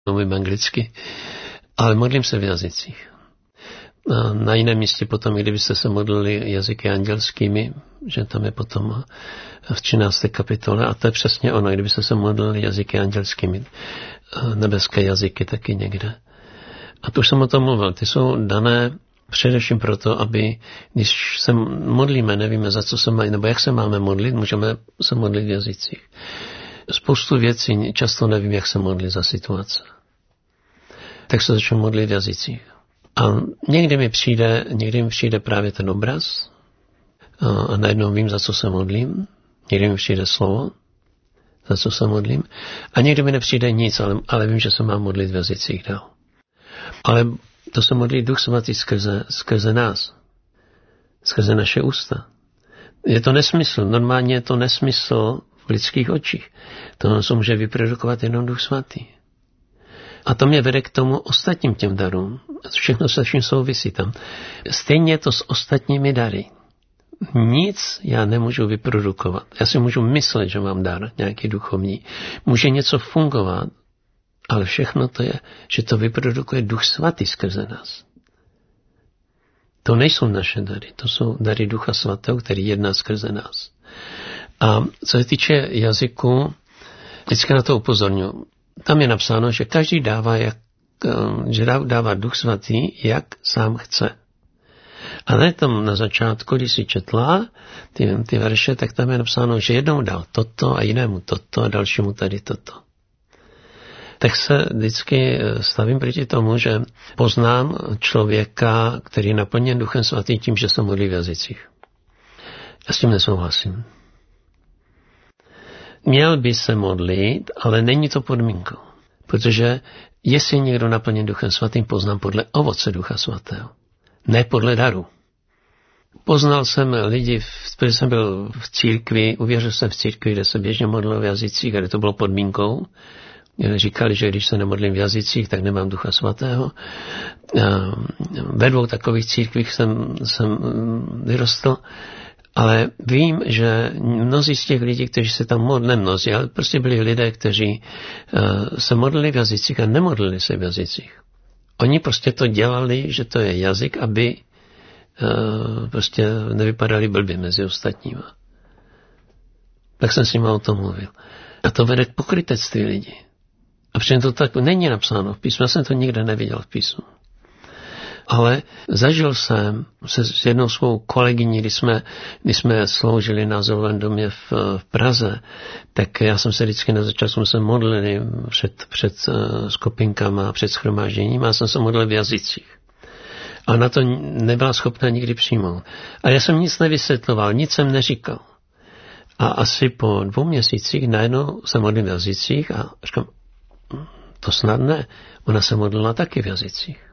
mluvím anglicky, ale modlím se v jazycích. Na jiném místě potom, kdybyste se modlili jazyky andělskými, že tam je potom v 13. kapitole, a to je přesně ono, kdybyste se modlili jazyky andělskými, nebeské jazyky taky někde. A to už jsem o tom mluvil, ty jsou dané především proto, aby když se modlíme, nevíme, za co se mají, nebo jak se máme modlit, můžeme se modlit v jazycích. Spoustu věcí často nevím, jak se modlit za situace. Tak se začnu modlit v jazycích. A někdy mi přijde právě ten obraz a najednou vím, za co se modlím. Někdy mi přijde slovo, za co se modlím. A někdy mi nepřijde nic, ale vím, že se mám modlit v jazycích dál. Ale to se modlí Duch Svatý skrze nás. Skrze naše ústa. Je to nesmysl. Normálně je to nesmysl v lidských očích. To se může vyprodukovat jenom Duch Svatý. A to mě vede k tomu ostatním těm darům. Všechno se vším souvisí tam. Stejně je to s ostatními dary. Nic já nemůžu vyprodukovat. Já si můžu myslet, že mám dar, nějaký duchovní. Může něco fungovat, ale všechno to je, že to vyprodukuje Duch Svatý skrze nás. To nejsou naše dary, to jsou dary Ducha Svatého, který jedná skrze nás. A co se týče jazyku, vždycky na to upozorňuji. Tam je napsáno, že každý dává Duch Svatý, jak sám chce. A ne tam na začátku, když si četla ty verše, tak tam je napsáno, že jednou dal toto a jinému toto a dalšímu tady toto. Tak se vždycky stavím proti tomu, že poznám člověka, který je naplněn Duchem Svatým tím, že se modlí v jazycích. Já s tím nesouhlasím. Měl by se modlit, ale není to podmínkou. Protože jestli je někdo naplněn Duchem Svatým, poznám podle ovoce Ducha Svatého. Ne podle daru. Poznal jsem lidi, protože jsem byl v církvi, uvěřil jsem v církvi, kde se běžně modlil v jazycích, kde to bylo podmínkou. Říkali, že když se nemodlím v jazycích, tak nemám Ducha Svatého. Ve dvou takových církvích jsem vyrostl, ale vím, že mnozí z těch lidí, kteří se tam modlili, mnozí, ale prostě byli lidé, kteří se modlili v jazycích a nemodlili se v jazycích. Oni prostě to dělali, že to je jazyk, aby prostě nevypadali blbě mezi ostatníma. Tak jsem s nimi o tom mluvil. A to vede k pokrytectví lidí. A přitom to tak není napsáno v písmu. Já jsem to nikde neviděl v písmu. Ale zažil jsem se s jednou svou kolegyní, když jsme sloužili na Azylovém domě v Praze, tak já jsem se vždycky na začátku se modlili před skupinkama, před shromážděním a jsem se modlil v jazycích. A na to nebyla schopná nikdy přijmout. A já jsem nic nevysvětloval, nic jsem neříkal. A asi po 2 měsících najednou se modlím v jazycích a říkám, to snad ne. Ona se modlila taky v jazycích.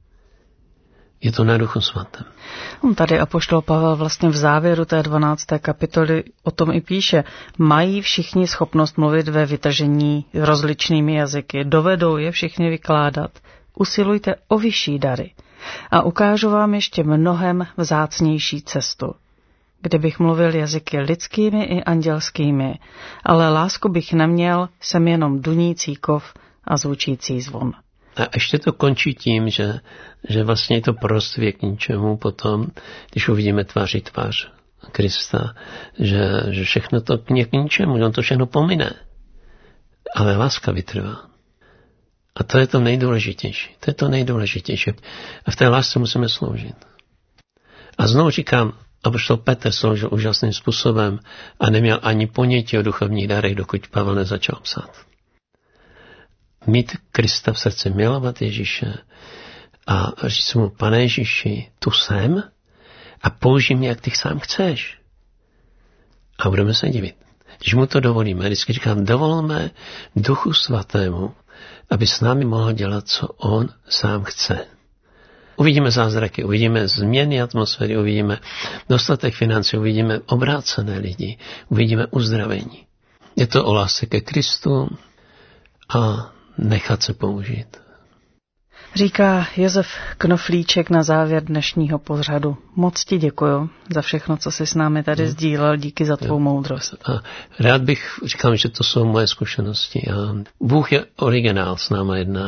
Je to na Duchu Svatém. Tady apoštol Pavel vlastně v závěru té 12. kapitoly o tom i píše. Mají všichni schopnost mluvit ve vytržení rozličnými jazyky. Dovedou je všichni vykládat. Usilujte o vyšší dary. A ukážu vám ještě mnohem vzácnější cestu. Kdybych mluvil jazyky lidskými i andělskými, ale lásku bych neměl, jsem jenom dunící kov a zvučící zvon. A ještě to končí tím, že vlastně je to proroctví je k ničemu potom, když uvidíme tváří tvář Krista, že všechno to je k ničemu, on to všechno pomine. Ale láska vytrvá. A to je to nejdůležitější. To je to nejdůležitější. A v té lásce musíme sloužit. A znovu říkám, apoštol Petr sloužil úžasným způsobem a neměl ani ponětí o duchovních darech, dokud Pavel nezačal psát. Mít Krista v srdci, milovat Ježíše a říct mu, Pane Ježíši, tu jsem a použij mě, jak ty sám chceš. A budeme se divit. Když mu to dovolíme, vždycky říkám, dovolme Duchu Svatému, aby s námi mohl dělat, co on sám chce. Uvidíme zázraky, uvidíme změny atmosféry, uvidíme dostatek financí, uvidíme obrácené lidi, uvidíme uzdravení. Je to o lásce ke Kristu a nechat se použít. Říká Josef Knoflíček na závěr dnešního pořadu. Moc ti děkuju za všechno, co jsi s námi tady sdílel. Díky za tvou moudrost. A rád bych říkal, že to jsou moje zkušenosti. A Bůh je originál s náma jedná.